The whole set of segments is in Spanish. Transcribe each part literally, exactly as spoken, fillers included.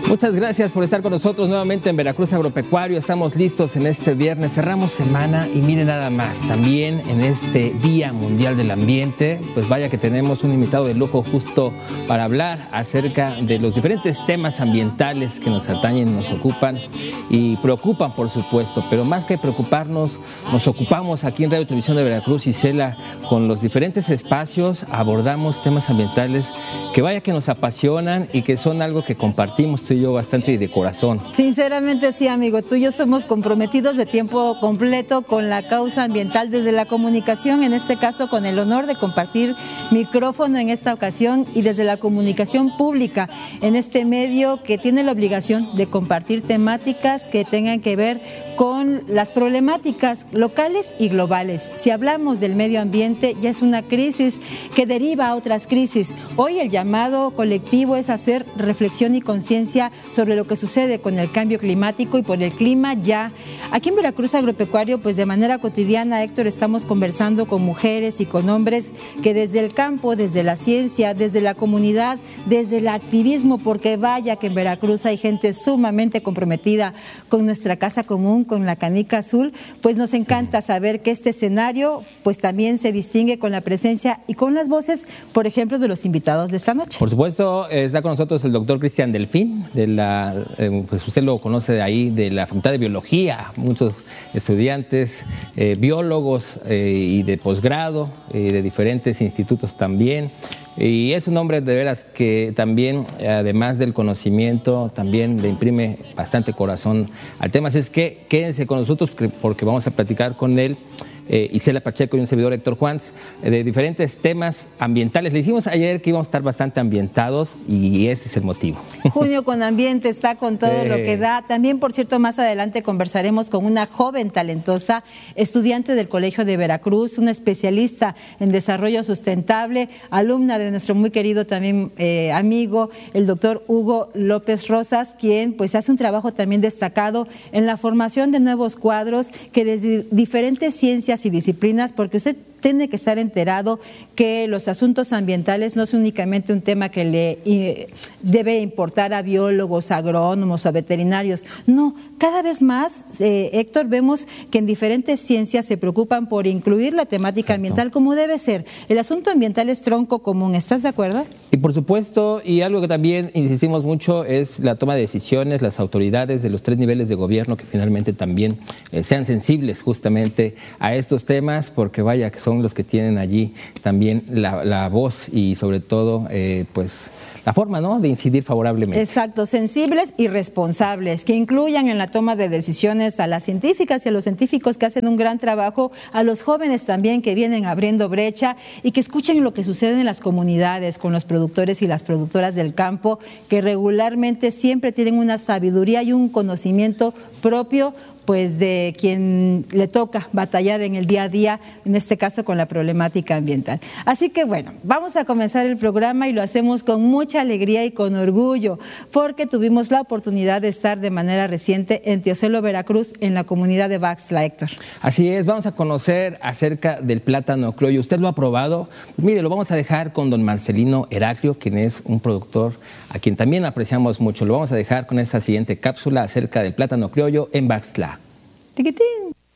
Muchas gracias por estar con nosotros nuevamente en Veracruz Agropecuario. Estamos listos en este viernes, cerramos semana y mire nada más, también en este Día Mundial del Ambiente, pues vaya que tenemos un invitado de lujo justo para hablar acerca de los diferentes temas ambientales que nos atañen, nos ocupan y preocupan, por supuesto, pero más que preocuparnos, nos ocupamos aquí en Radio Televisión de Veracruz, Isela, con los diferentes espacios, abordamos temas ambientales que vaya que nos apasionan y que son algo que compartimos tú y yo bastante de corazón. Sinceramente sí, amigo, tú y yo somos comprometidos de tiempo completo con la causa ambiental desde la comunicación, en este caso con el honor de compartir micrófono en esta ocasión y desde la comunicación pública en este medio que tiene la obligación de compartir temáticas que tengan que ver con las problemáticas locales y globales. Si hablamos del medio ambiente, ya es una crisis que deriva a otras crisis. Hoy el llamado colectivo es hacer reflexión y conciencia sobre lo que sucede con el cambio climático y por el clima ya. Aquí en Veracruz Agropecuario, pues de manera cotidiana, Héctor, estamos conversando con mujeres y con hombres que desde el campo, desde la ciencia, desde la comunidad, desde el activismo, porque vaya que en Veracruz hay gente sumamente comprometida con nuestra casa común, con la canica azul, pues nos encanta saber que este escenario pues también se distingue con la presencia y con las voces, por ejemplo, de los invitados de esta noche. Por supuesto, está con nosotros el doctor Cristian Delfín, de la, eh, pues usted lo conoce de ahí, de la Facultad de Biología, muchos estudiantes, eh, biólogos eh, y de posgrado, eh, de diferentes institutos también. Y es un hombre de veras que también, además del conocimiento, también le imprime bastante corazón al tema. Así es que quédense con nosotros porque vamos a platicar con él, eh, Isela Pacheco y un servidor Héctor Juans, eh, de diferentes temas ambientales. Le dijimos ayer que íbamos a estar bastante ambientados y ese es el motivo. Junio con ambiente está con todo eh. lo que da. También, por cierto, más adelante conversaremos con una joven talentosa, estudiante del Colegio de Veracruz, una especialista en desarrollo sustentable, alumna de nuestro muy querido también eh, amigo, el doctor Hugo López Rosas, quien pues hace un trabajo también destacado en la formación de nuevos cuadros que desde diferentes ciencias y disciplinas, porque usted tiene que estar enterado que los asuntos ambientales no es únicamente un tema que le eh, debe importar a biólogos, agrónomos o veterinarios. No, cada vez más, eh, Héctor, vemos que en diferentes ciencias se preocupan por incluir la temática Exacto. ambiental como debe ser. El asunto ambiental es tronco común, ¿estás de acuerdo? Y por supuesto, y algo que también insistimos mucho es la toma de decisiones, las autoridades de los tres niveles de gobierno que finalmente también eh, sean sensibles justamente a estos temas, porque vaya que son los que tienen allí también la, la voz y sobre todo eh, pues la forma, ¿no?, de incidir favorablemente. Exacto, sensibles y responsables, que incluyan en la toma de decisiones a las científicas y a los científicos que hacen un gran trabajo, a los jóvenes también que vienen abriendo brecha y que escuchen lo que sucede en las comunidades con los productores y las productoras del campo, que regularmente siempre tienen una sabiduría y un conocimiento propio pues de quien le toca batallar en el día a día, en este caso con la problemática ambiental. Así que bueno, vamos a comenzar el programa y lo hacemos con mucha alegría y con orgullo, porque tuvimos la oportunidad de estar de manera reciente en Teocelo, Veracruz, en la comunidad de Baxtla, Héctor. Así es, vamos a conocer acerca del plátano criollo. ¿Usted lo ha probado? Pues mire, lo vamos a dejar con don Marcelino Heraclio, quien es un productor a quien también apreciamos mucho. Lo vamos a dejar con esta siguiente cápsula acerca del plátano criollo en Baxtla. Tiquitín.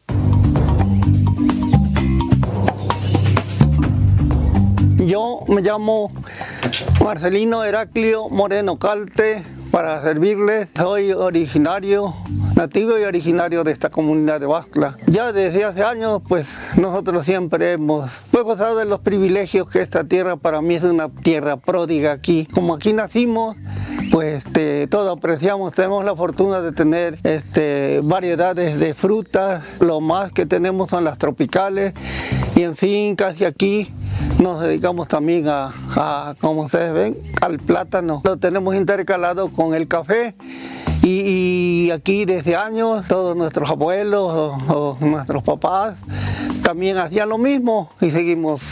Yo me llamo Marcelino Heraclio Moreno Calte para servirles. Soy originario, nativo y originario de esta comunidad de Baxtla. Ya desde hace años, pues nosotros siempre hemos pues, gozado de los privilegios que esta tierra para mí es una tierra pródiga aquí. Como aquí nacimos, pues este, todo apreciamos, tenemos la fortuna de tener este, variedades de frutas, lo más que tenemos son las tropicales y en fin, casi aquí nos dedicamos también a, a como ustedes ven, al plátano. Lo tenemos intercalado con el café y, y aquí desde años todos nuestros abuelos o, o nuestros papás también hacían lo mismo y seguimos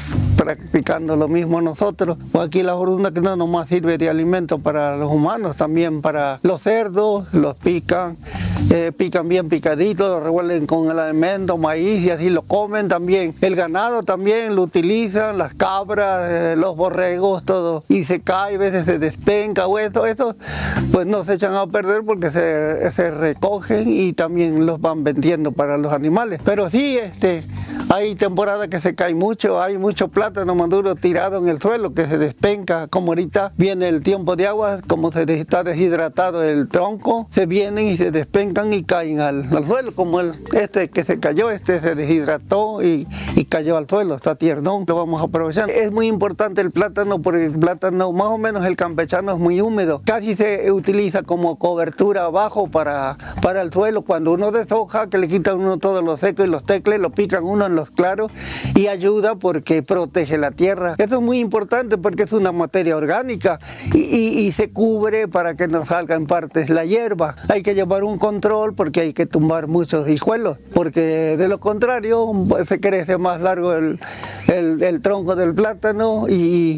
practicando lo mismo nosotros. Pues aquí la frunda que no nomás sirve de alimento para los humanos, también para los cerdos, los pican, eh, pican bien picaditos, lo revuelven con el alimento, maíz y así lo comen también. El ganado también lo utilizan, las cabras, eh, los borregos, todo, y se cae, a veces se despenca o eso, eso, pues no se echan a perder porque se, se recogen y también los van vendiendo para los animales. Pero sí, este, hay temporadas que se cae mucho, hay mucho plátano maduro tirado en el suelo que se despenca, como ahorita viene el tiempo de agua, como se está deshidratado el tronco, se vienen y se despencan y caen al, al suelo, como el, este que se cayó, este se deshidrató y, y cayó al suelo, está tiernón, lo vamos a aprovechar. Es muy importante el plátano porque el plátano, más o menos el campechano es muy húmedo, casi se utiliza como cobertura abajo para, para el suelo, cuando uno deshoja, que le quitan uno todo lo seco y los tecles, lo pican uno en los claros y ayuda porque protege la tierra. Eso es muy importante porque es una materia orgánica y, y, y se cubre para que no salga en partes la hierba. Hay que llevar un control porque hay que tumbar muchos hijuelos, porque de lo contrario se crece más largo el, el, el tronco del plátano y,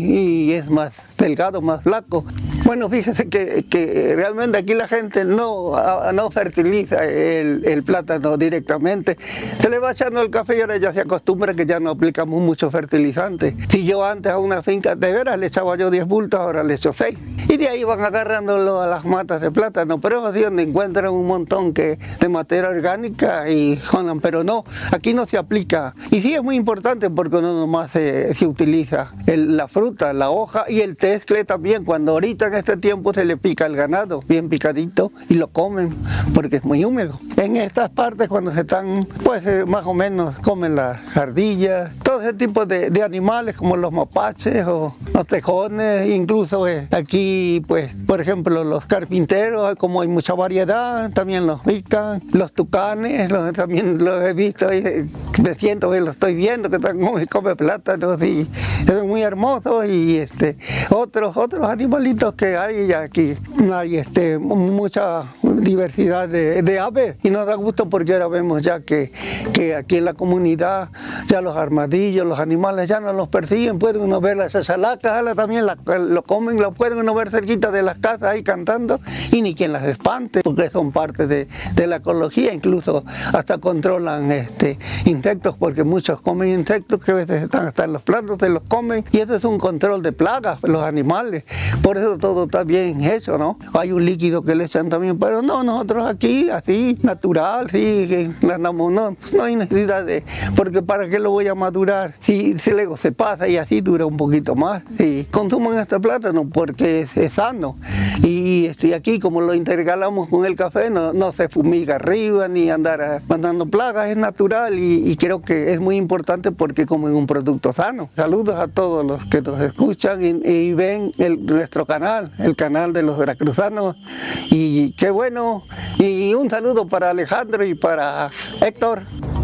y es más delgado, más flaco. Bueno, fíjese que, que realmente aquí la gente no, no fertiliza el, el plátano directamente. Se le va echando el café y ahora ya se acostumbra que ya no aplicamos mucho fertilizante. Si yo antes a una finca de veras le echaba yo diez bultos, ahora le echo seis. Y de ahí van agarrándolo a las matas de plátano. Pero es así donde encuentran un montón que, de materia orgánica y jodan, pero no, aquí no se aplica. Y sí es muy importante porque no nomás se, se utiliza el, la fruta, la hoja y el tescle también. Cuando ahorita en este tiempo se le pica el ganado, bien picadito, y lo comen porque es muy húmedo. En estas partes cuando se están, pues eh, más o menos comen las ardillas, todo ese tipo de, de animales como los mapaches o los tejones, incluso eh, aquí pues por ejemplo los carpinteros, como hay mucha variedad, también los pican, los tucanes, los, también los he visto, y, me siento que los estoy viendo que están come, come plátanos y es muy hermoso y este otros otros animalitos que hay aquí, hay este mucha diversidad de, de aves y nos da gusto porque ahora vemos ya que, que aquí en la comunidad ya los armadillos, los animales ya no los persiguen, pueden uno ver las chachalacas, también la, lo comen, lo pueden uno ver cerquita de las casas ahí cantando y ni quien las espante porque son parte de, de la ecología, incluso hasta controlan este insectos porque muchos comen insectos que a veces están hasta en los platos, se los comen y eso es un control de plagas, los animales, por eso todo está bien hecho, ¿no? Hay un líquido que le echan también, pero no, nosotros aquí, así, natural, sí, no, no, no hay necesidad de, porque para qué lo voy a madurar, si, si luego se pasa y así dura un poquito más, sí, consuman este plátano porque es, es sano, y este, aquí como lo intercalamos con el café, no, no se fumiga arriba, ni andar mandando plagas, es natural, y, y creo que es muy importante porque comen un producto sano. Saludos a todos los que nos escuchan y, y ven el, nuestro canal, el canal de los veracruzanos, y qué bueno, y un saludo para Alejandro y para Héctor.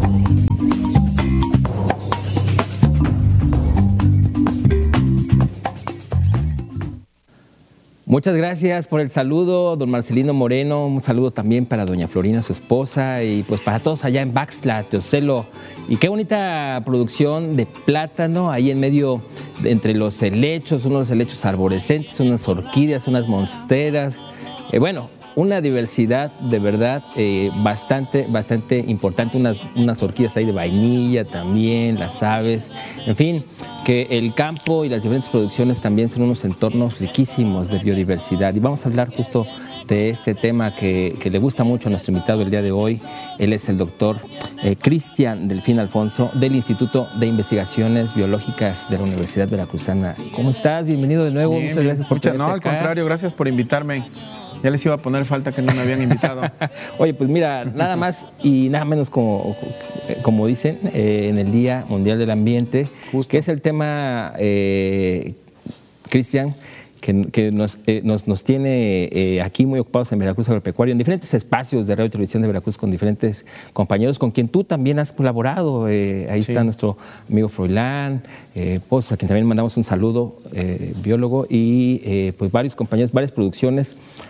Muchas gracias por el saludo, don Marcelino Moreno. Un saludo también para doña Florina, su esposa, y pues para todos allá en Baxtla, Teocelo. Y qué bonita producción de plátano ahí en medio, entre los helechos, unos helechos arborescentes, unas orquídeas, unas monsteras. Eh, bueno, una diversidad de verdad eh, bastante, bastante importante. Unas, unas orquídeas ahí de vainilla también, las aves, en fin, que el campo y las diferentes producciones también son unos entornos riquísimos de biodiversidad. Y vamos a hablar justo de este tema que, que le gusta mucho a nuestro invitado el día de hoy. Él es el doctor eh, Cristian Delfín Alfonso del Instituto de Investigaciones Biológicas de la Universidad Veracruzana. ¿Cómo estás? Bienvenido de nuevo. Bien, Muchas bien. gracias por Muchas, tenerte No, al acá. contrario, gracias por invitarme. Ya les iba a poner falta que no me habían invitado. Oye, pues mira, nada más y nada menos como, como dicen, eh, en el Día Mundial del Ambiente, Justo. que es el tema, eh, Cristian, que, que nos, eh, nos, nos tiene eh, aquí muy ocupados en Veracruz Agropecuario, en diferentes espacios de radio y televisión de Veracruz con diferentes compañeros con quien tú también has colaborado. Eh, ahí sí. está nuestro amigo Froilán, eh, pues, a quien también mandamos un saludo, eh, biólogo, y eh, pues varios compañeros, varias producciones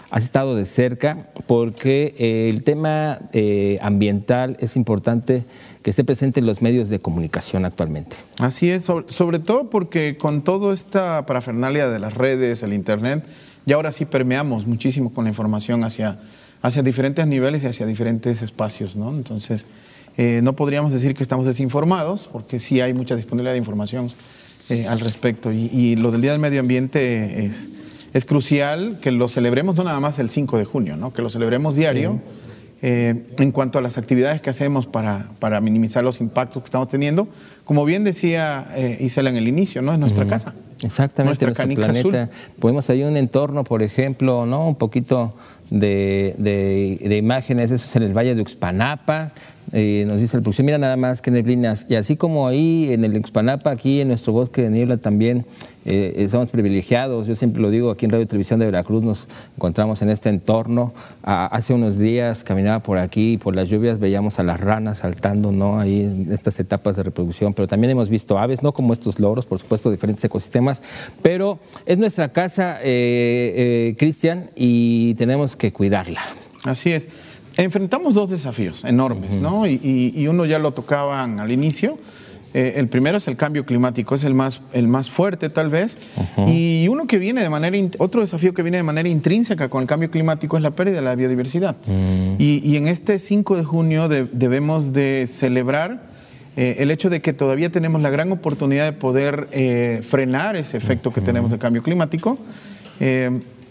has estado de cerca, porque eh, el tema eh, ambiental es importante que esté presente en los medios de comunicación actualmente. Así es, sobre, sobre todo porque con toda esta parafernalia de las redes, el internet, ya ahora sí permeamos muchísimo con la información hacia, hacia diferentes niveles y hacia diferentes espacios, ¿no? Entonces, eh, no podríamos decir que estamos desinformados, porque sí hay mucha disponibilidad de información eh, al respecto. Y, y lo del Día del Medio Ambiente es, es crucial que lo celebremos no nada más el cinco de junio, ¿no? Que lo celebremos diario. Sí. Eh, en cuanto a las actividades que hacemos para, para minimizar los impactos que estamos teniendo, como bien decía eh, Isela en el inicio, ¿no? Es nuestra uh-huh. casa. Exactamente, nuestra nuestro planeta. Azul. Podemos hay un entorno, por ejemplo, ¿no? Un poquito de, de, de imágenes, eso es en el Valle de Uxpanapa. Eh, nos dice la producción, mira nada más que neblinas, y así como ahí en el Uxpanapa, aquí en nuestro bosque de niebla también eh, estamos privilegiados. Yo siempre lo digo, aquí en Radio y Televisión de Veracruz nos encontramos en este entorno. Ah, hace unos días caminaba por aquí y por las lluvias veíamos a las ranas saltando, ¿no? Ahí en estas etapas de reproducción, pero también hemos visto aves, no como estos loros, por supuesto, diferentes ecosistemas, pero es nuestra casa, eh, eh, Cristian, y tenemos que cuidarla. Así es. Enfrentamos dos desafíos enormes, ¿no? Y, y, y uno ya lo tocaban al inicio. Eh, el primero es el cambio climático, es el más, el más fuerte tal vez. Uh-huh. Y uno que viene de manera, otro desafío que viene de manera intrínseca con el cambio climático es la pérdida de la biodiversidad. Uh-huh. Y, y en este cinco de junio de, debemos de celebrar eh, el hecho de que todavía tenemos la gran oportunidad de poder eh, frenar ese efecto uh-huh. que tenemos del cambio climático. Eh,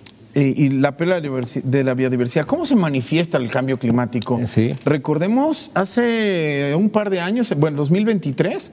Y la pérdida de la biodiversidad. ¿Cómo se manifiesta el cambio climático? Sí. Recordemos, hace un par de años, bueno, dos mil veintitrés,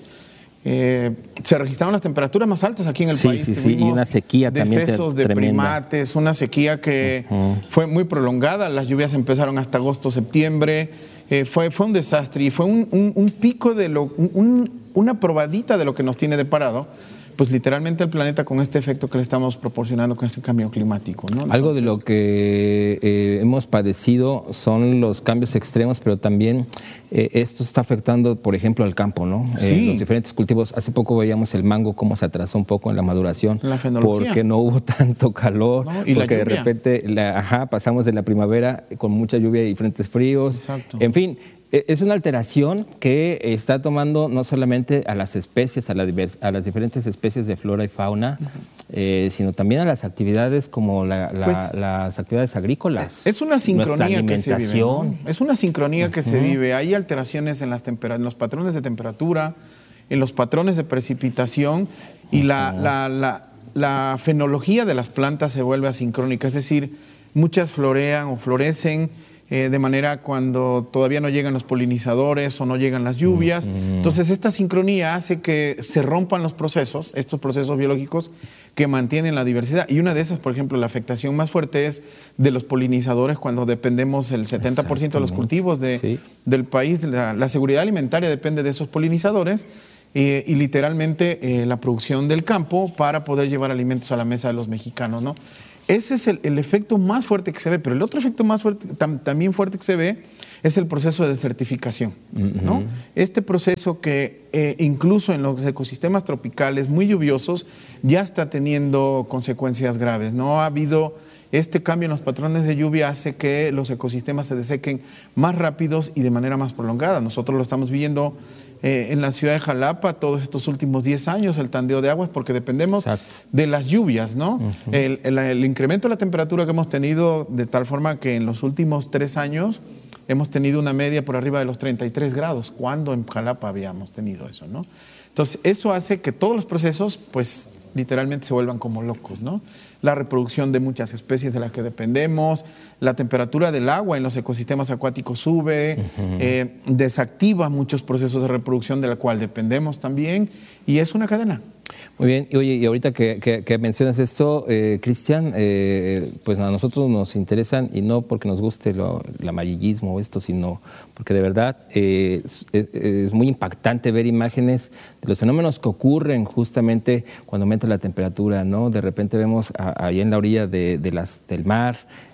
eh, se registraron las temperaturas más altas aquí en el sí, país. Sí, sí, y una sequía también decesos de tremenda. primates, una sequía que uh-huh. fue muy prolongada. Las lluvias empezaron hasta agosto, septiembre. Eh, fue, fue un desastre y fue un, un, un pico de lo, un, una probadita de lo que nos tiene deparado. Pues literalmente el planeta con este efecto que le estamos proporcionando con este cambio climático, ¿no? Entonces, algo de lo que eh, hemos padecido son los cambios extremos, pero también eh, esto está afectando, por ejemplo, al campo, ¿no? Sí. Eh, los diferentes cultivos. Hace poco veíamos el mango cómo se atrasó un poco en la maduración, la fenología. Porque no hubo tanto calor, ¿no? Y porque la de repente la, ajá, pasamos de la primavera con mucha lluvia y diferentes fríos. Exacto. En fin. Es una alteración que está tomando no solamente a las especies, a, la divers, a las diferentes especies de flora y fauna, uh-huh. eh, sino también a las actividades como la, la, pues, las actividades agrícolas. Es una sincronía que se vive, ¿no? Es una sincronía uh-huh. que se vive. Hay alteraciones en, las tempera- en los patrones de temperatura, en los patrones de precipitación y uh-huh. la, la, la, la fenología de las plantas se vuelve asincrónica. Es decir, muchas florean o florecen Eh, de manera cuando todavía no llegan los polinizadores o no llegan las lluvias. Mm-hmm. Entonces, esta sincronía hace que se rompan los procesos, estos procesos biológicos que mantienen la diversidad. Y una de esas, por ejemplo, la afectación más fuerte es de los polinizadores cuando dependemos el setenta por ciento de los cultivos de, sí. del país. La, la seguridad alimentaria depende de esos polinizadores eh, y literalmente eh, la producción del campo para poder llevar alimentos a la mesa de los mexicanos, ¿no? Ese es el, el efecto más fuerte que se ve, pero el otro efecto más fuerte, tam, también fuerte que se ve es el proceso de desertificación, uh-huh. ¿no? Este proceso que eh, incluso en los ecosistemas tropicales muy lluviosos ya está teniendo consecuencias graves, ¿no? Ha habido este cambio en los patrones de lluvia hace que los ecosistemas se desequen más rápidos y de manera más prolongada. Nosotros lo estamos viendo Eh, en la ciudad de Jalapa todos estos últimos diez años, el tandeo de aguas, porque dependemos Exacto. de las lluvias, ¿no? Uh-huh. El, el, el incremento de la temperatura que hemos tenido de tal forma que en los últimos tres años hemos tenido una media por arriba de los treinta y tres grados, cuando en Jalapa habíamos tenido eso, ¿no? Entonces, eso hace que todos los procesos, pues, literalmente se vuelvan como locos, ¿no? La reproducción de muchas especies de las que dependemos, la temperatura del agua en los ecosistemas acuáticos sube, uh-huh. eh, desactiva muchos procesos de reproducción de la cual dependemos también, y es una cadena. Muy bien, y oye, y ahorita que, que, que mencionas esto, eh, Cristian, eh, pues a nosotros nos interesan, y no porque nos guste lo, el amarillismo o esto, sino porque de verdad eh, es, es muy impactante ver imágenes de los fenómenos que ocurren justamente cuando aumenta la temperatura, ¿no? De repente vemos a, ahí en la orilla de, de las, del mar,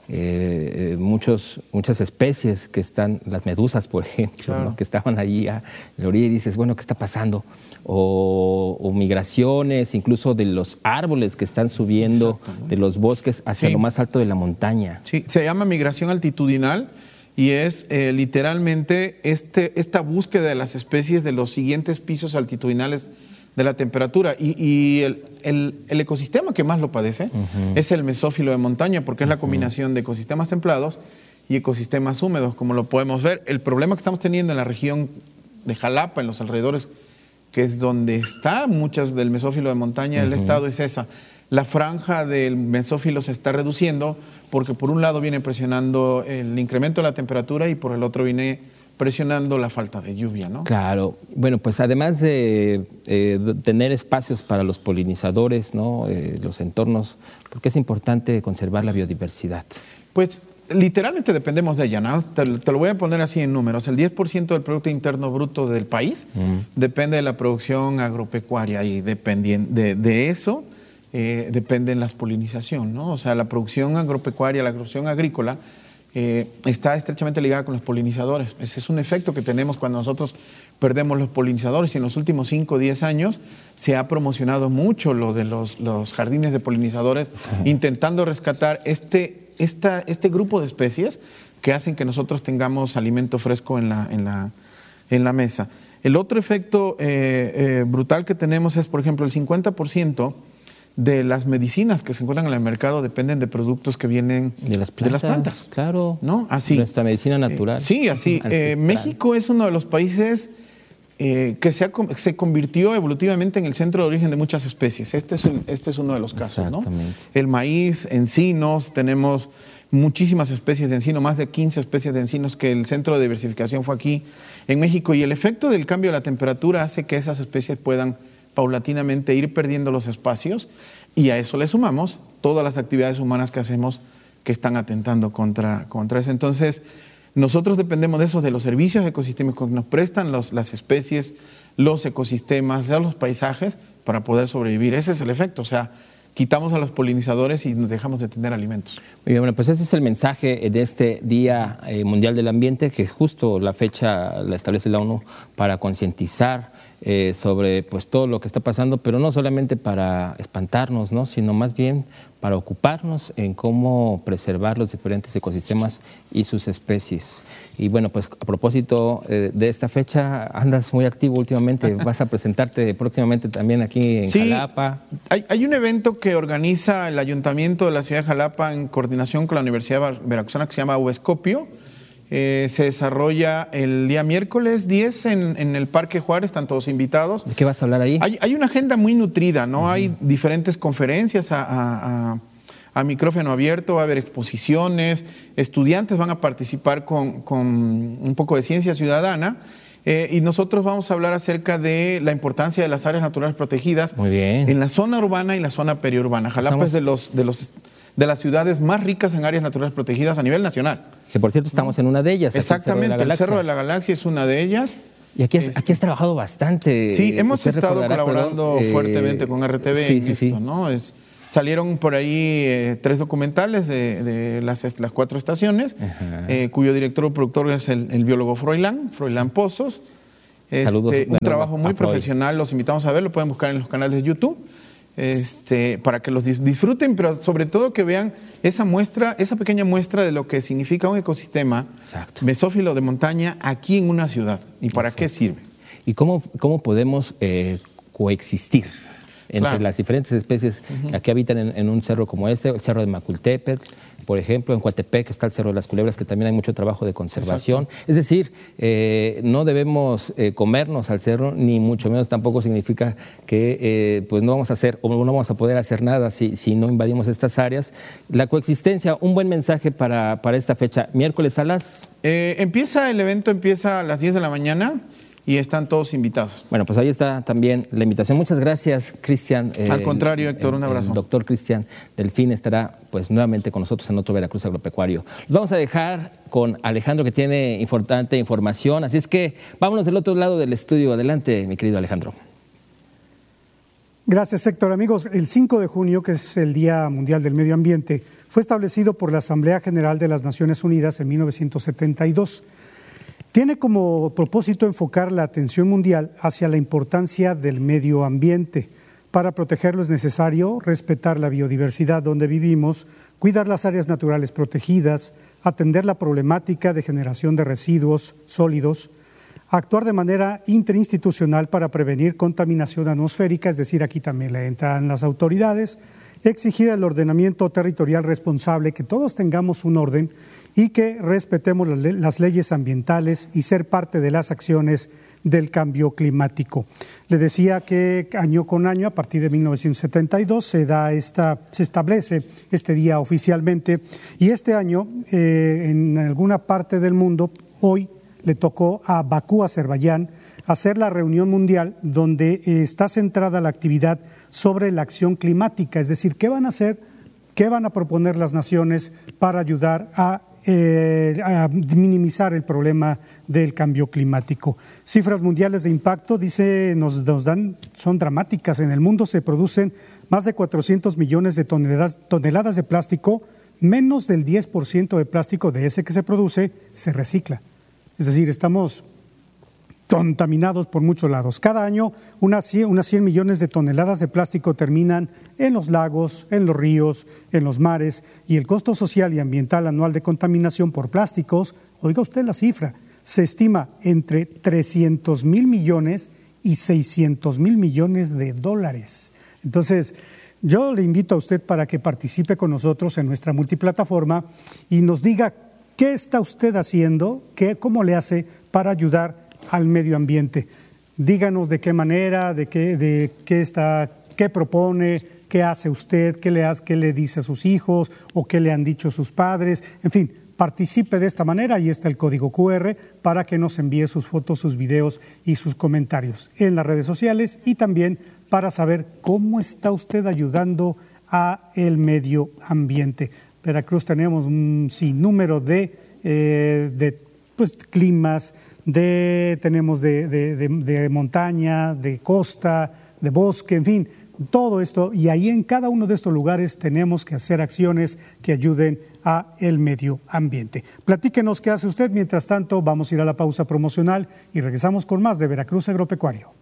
eh, muchos, muchas especies que están, las medusas, por ejemplo, claro. ¿no? que estaban allí a la orilla y dices, bueno, ¿qué está pasando? O, o migraciones, incluso de los árboles que están subiendo de los bosques hacia sí. lo más alto de la montaña. Sí, se llama migración altitudinal y es eh, literalmente este, esta búsqueda de las especies de los siguientes pisos altitudinales de la temperatura. Y, y el, el, el ecosistema que más lo padece uh-huh. es el mesófilo de montaña, porque es la combinación uh-huh. de ecosistemas templados y ecosistemas húmedos, como lo podemos ver. El problema que estamos teniendo en la región de Jalapa, en los alrededores, que es donde está muchas del mesófilo de montaña del uh-huh. estado, es esa. La franja del mesófilo se está reduciendo porque por un lado viene presionando el incremento de la temperatura y por el otro viene presionando la falta de lluvia, ¿no? Claro. Bueno, pues además de, eh, de tener espacios para los polinizadores, ¿no? Eh, los entornos, porque es importante conservar la biodiversidad. Pues literalmente dependemos de ella, ¿no? Te, te lo voy a poner así en números. El diez por ciento del Producto Interno Bruto del país mm. depende de la producción agropecuaria y dependien, de, de eso eh, depende la polinización, ¿no? O sea, la producción agropecuaria, la producción agrícola eh, está estrechamente ligada con los polinizadores. Ese es un efecto que tenemos cuando nosotros perdemos los polinizadores y en los últimos cinco o diez años se ha promocionado mucho lo de los, los jardines de polinizadores, sí. intentando rescatar este Esta, este grupo de especies que hacen que nosotros tengamos alimento fresco en la, en la, en la mesa. El otro efecto eh, eh, brutal que tenemos es, por ejemplo, el cincuenta por ciento de las medicinas que se encuentran en el mercado dependen de productos que vienen de las plantas. De las plantas claro, ¿no? Así. Nuestra medicina natural. Eh, sí, así. Eh, México es uno de los países eh, que se, ha, se convirtió evolutivamente en el centro de origen de muchas especies. Este es, un, este es uno de los casos, ¿no? El maíz, encinos, tenemos muchísimas especies de encino, más de quince especies de encinos, que el centro de diversificación fue aquí en México, y el efecto del cambio de la temperatura hace que esas especies puedan paulatinamente ir perdiendo los espacios, y a eso le sumamos todas las actividades humanas que hacemos que están atentando contra, contra eso. Entonces, nosotros dependemos de eso, de los servicios ecosistémicos que nos prestan los, las especies, los ecosistemas, los paisajes, para poder sobrevivir. Ese es el efecto, o sea, quitamos a los polinizadores y nos dejamos de tener alimentos. Muy bien, bueno, pues ese es el mensaje de este Día eh, Mundial del Ambiente, que justo la fecha la establece la ONU para concientizar eh, sobre pues todo lo que está pasando, pero no solamente para espantarnos, ¿no? Sino más bien para ocuparnos en cómo preservar los diferentes ecosistemas y sus especies. Y bueno, pues a propósito eh, de esta fecha, andas muy activo últimamente, vas a presentarte próximamente también aquí en sí, Jalapa. Hay, hay un evento que organiza el Ayuntamiento de la ciudad de Jalapa en coordinación con la Universidad Veracruzana que se llama Huescopio. Eh, se desarrolla el día miércoles diez en, en el Parque Juárez, están todos invitados. ¿De qué vas a hablar ahí? Hay, hay una agenda muy nutrida, ¿no? Uh-huh. Hay diferentes conferencias a, a, a, a micrófono abierto, va a haber exposiciones, estudiantes van a participar con, con un poco de ciencia ciudadana, eh, y nosotros vamos a hablar acerca de la importancia de las áreas naturales protegidas. Muy bien. En la zona urbana y la zona periurbana. Jalapa Estamos... es de los... De los de las ciudades más ricas en áreas naturales protegidas a nivel nacional. Que por cierto estamos en una de ellas. Exactamente, el Cerro de la, el Cerro de la Galaxia es una de ellas. Y aquí has, aquí has trabajado bastante. Sí, hemos estado colaborando perdón, fuertemente eh, con R T V sí, en sí, esto, sí. ¿no? Es, salieron por ahí eh, tres documentales de, de las, las cuatro estaciones, eh, cuyo director o productor es el, el biólogo Froilán, Froilán Pozos. Este, Saludos. Un bueno, trabajo muy profesional, los invitamos a ver, lo pueden buscar en los canales de YouTube. Este, para que los disfruten, pero sobre todo que vean esa muestra, esa pequeña muestra de lo que significa un ecosistema Exacto. mesófilo de montaña aquí en una ciudad y para Exacto. qué sirve. ¿Y cómo, cómo podemos eh, coexistir entre claro. las diferentes especies uh-huh. que aquí habitan en, en un cerro como este, el Cerro de Macultepetl, por ejemplo, en Coatepec está el Cerro de las Culebras, que también hay mucho trabajo de conservación. Exacto. Es decir, eh, no debemos eh, comernos al cerro, ni mucho menos tampoco significa que eh, pues no vamos a hacer o no vamos a poder hacer nada si, si no invadimos estas áreas. La coexistencia, un buen mensaje para, para esta fecha. Miércoles a las... Eh, empieza, el evento empieza a las diez de la mañana. Y están todos invitados. Bueno, pues ahí está también la invitación. Muchas gracias, Cristian. Eh, Al contrario, Héctor, un abrazo. El doctor Cristian Delfín estará pues nuevamente con nosotros en otro Veracruz Agropecuario. Los vamos a dejar con Alejandro, que tiene importante información. Así es que vámonos del otro lado del estudio. Adelante, mi querido Alejandro. Gracias, Héctor. Amigos, el cinco de junio, que es el Día Mundial del Medio Ambiente, fue establecido por la Asamblea General de las Naciones Unidas en mil novecientos setenta y dos. Tiene como propósito enfocar la atención mundial hacia la importancia del medio ambiente. Para protegerlo es necesario respetar la biodiversidad donde vivimos, cuidar las áreas naturales protegidas, atender la problemática de generación de residuos sólidos, actuar de manera interinstitucional para prevenir contaminación atmosférica, es decir, aquí también le entran las autoridades, exigir el ordenamiento territorial responsable, que todos tengamos un orden y que respetemos las leyes ambientales y ser parte de las acciones del cambio climático. Le decía que año con año, a partir de mil novecientos setenta y dos, se da esta, se establece este día oficialmente, y este año eh, en alguna parte del mundo, hoy le tocó a Bakú, Azerbaiyán, hacer la reunión mundial donde eh, está centrada la actividad sobre la acción climática, es decir, qué van a hacer, qué van a proponer las naciones para ayudar a Eh, a minimizar el problema del cambio climático. Cifras mundiales de impacto, dice, nos, nos dan, son dramáticas. En el mundo se producen más de cuatrocientos millones de toneladas, toneladas de plástico, menos del diez por ciento de plástico de ese que se produce se recicla. Es decir, estamos contaminados por muchos lados. Cada año unas cien, unas cien millones de toneladas de plástico terminan en los lagos, en los ríos, en los mares, y el costo social y ambiental anual de contaminación por plásticos, oiga usted la cifra, se estima entre trescientos mil millones y seiscientos mil millones de dólares. Entonces, yo le invito a usted para que participe con nosotros en nuestra multiplataforma y nos diga qué está usted haciendo, qué, cómo le hace para ayudar al medio ambiente. Díganos de qué manera, de qué, de qué está, qué propone, qué hace usted, qué le hace, qué le dice a sus hijos o qué le han dicho sus padres. En fin, participe de esta manera. Ahí está el código cu erre para que nos envíe sus fotos, sus videos y sus comentarios en las redes sociales, y también para saber cómo está usted ayudando a el medio ambiente. Veracruz tenemos un sinnúmero de, eh, de pues, climas, de, tenemos de, de, de, de montaña, de costa, de bosque, en fin, todo esto, y ahí en cada uno de estos lugares tenemos que hacer acciones que ayuden a el medio ambiente. Platíquenos qué hace usted. Mientras tanto, vamos a ir a la pausa promocional y regresamos con más de Veracruz Agropecuario.